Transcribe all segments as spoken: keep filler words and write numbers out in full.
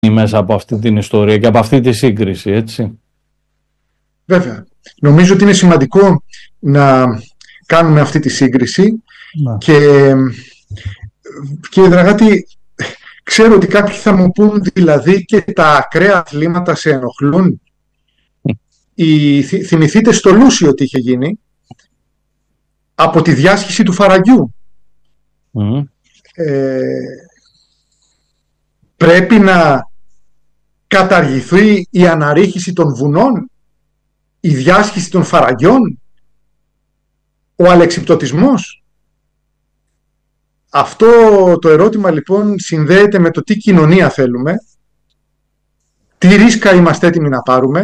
μέσα από αυτή την ιστορία και από αυτή τη σύγκριση, έτσι. Βέβαια. Νομίζω ότι είναι σημαντικό να κάνουμε αυτή τη σύγκριση να. και κύριε Δραγάτη, ξέρω ότι κάποιοι θα μου πούν δηλαδή και τα ακραία αθλήματα σε ενοχλούν. Η, θυμηθείτε στο Λούσιο τι είχε γίνει από τη διάσχιση του Φαραγγιού. Mm. Ε, πρέπει να καταργηθεί η αναρρίχηση των βουνών, η διάσχιση των Φαραγγιών, ο αλεξιπτωτισμός. Αυτό το ερώτημα λοιπόν συνδέεται με το τι κοινωνία θέλουμε, τι ρίσκα είμαστε έτοιμοι να πάρουμε,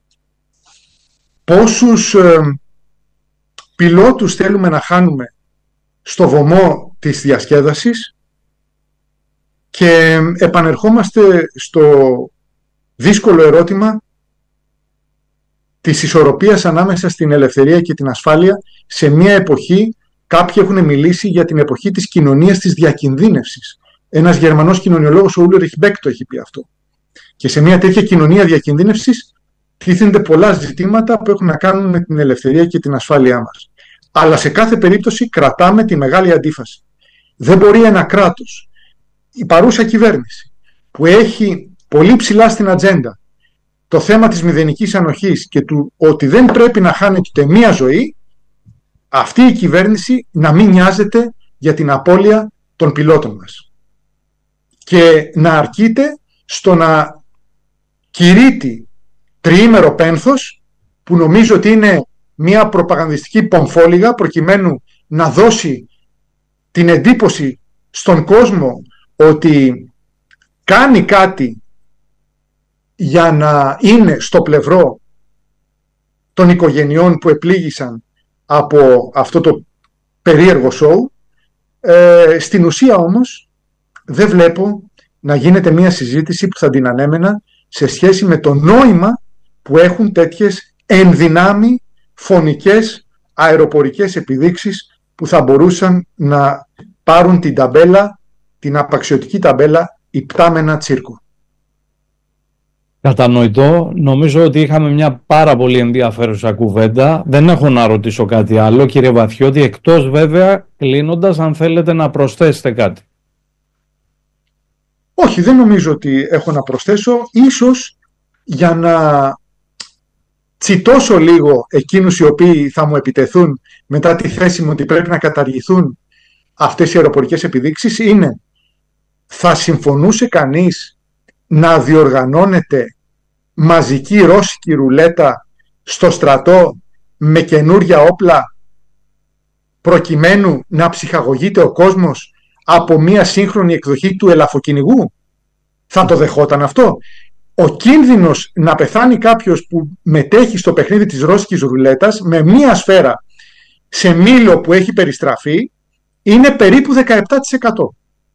πόσους ε, πιλότους θέλουμε να χάνουμε στο βωμό της διασκέδασης και επανερχόμαστε στο δύσκολο ερώτημα της ισορροπίας ανάμεσα στην ελευθερία και την ασφάλεια σε μια εποχή, κάποιοι έχουν μιλήσει για την εποχή της κοινωνίας της διακινδύνευσης. Ένας Γερμανός κοινωνιολόγος, ο Ούλριχ Μπέκ, το έχει πει αυτό. Και σε μια τέτοια κοινωνία διακινδύνευσης τίθενται πολλά ζητήματα που έχουν να κάνουν με την ελευθερία και την ασφάλειά μας. Αλλά σε κάθε περίπτωση κρατάμε τη μεγάλη αντίφαση. Δεν μπορεί ένα κράτος, η παρούσα κυβέρνηση, που έχει πολύ ψηλά στην ατζέντα το θέμα της μηδενικής ανοχής και του ότι δεν πρέπει να χάνεται ούτε μία ζωή, αυτή η κυβέρνηση να μην νοιάζεται για την απώλεια των πιλότων μας. Και να αρκείται στο να κηρύττει τριήμερο πένθος, που νομίζω ότι είναι μια προπαγανδιστική πομφόλιγα προκειμένου να δώσει την εντύπωση στον κόσμο ότι κάνει κάτι για να είναι στο πλευρό των οικογενειών που επλήγησαν από αυτό το περίεργο σοου. Ε, στην ουσία όμως δεν βλέπω να γίνεται μια συζήτηση που θα την ανέμενα σε σχέση με το νόημα που έχουν τέτοιες ενδυνάμει φωνικές αεροπορικές επιδείξεις που θα μπορούσαν να πάρουν την ταμπέλα, την απαξιωτική ταμπέλα υπτάμενα τσίρκο. Κατανοητό. Νομίζω ότι είχαμε μια πάρα πολύ ενδιαφέρουσα κουβέντα. Δεν έχω να ρωτήσω κάτι άλλο, κύριε Βαθιώτη, εκτός βέβαια, κλείνοντας, αν θέλετε να προσθέσετε κάτι. Όχι, δεν νομίζω ότι έχω να προσθέσω. Ίσως για να τσιτώσω λίγο εκείνους οι οποίοι θα μου επιτεθούν μετά τη θέση μου ότι πρέπει να καταργηθούν αυτές οι αεροπορικές επιδείξεις, είναι, θα συμφωνούσε κανείς να διοργανώνεται μαζική ρώσικη ρουλέτα στο στρατό με καινούρια όπλα προκειμένου να ψυχαγωγείται ο κόσμος από μια σύγχρονη εκδοχή του ελαφοκυνηγού? Θα το δεχόταν αυτό? Ο κίνδυνος να πεθάνει κάποιος που μετέχει στο παιχνίδι της ρώσικης ρουλέτας με μία σφαίρα σε μήλο που έχει περιστραφεί είναι περίπου δεκαεπτά τοις εκατό.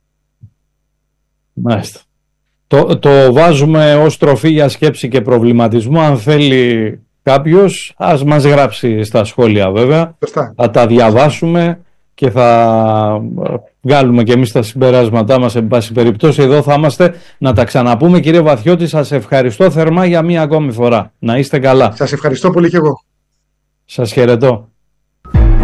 Μάλιστα. Το, το βάζουμε ως τροφή για σκέψη και προβληματισμό. Αν θέλει κάποιος, ας μας γράψει στα σχόλια βέβαια. Σωστά. Θα τα διαβάσουμε και θα βγάλουμε και εμείς τα συμπεράσματά μας εν πάση περιπτώσει. Εδώ θα είμαστε να τα ξαναπούμε. Κύριε Βαθιώτη, σας ευχαριστώ θερμά για μία ακόμη φορά. Να είστε καλά. Σας ευχαριστώ πολύ και εγώ. Σας χαιρετώ.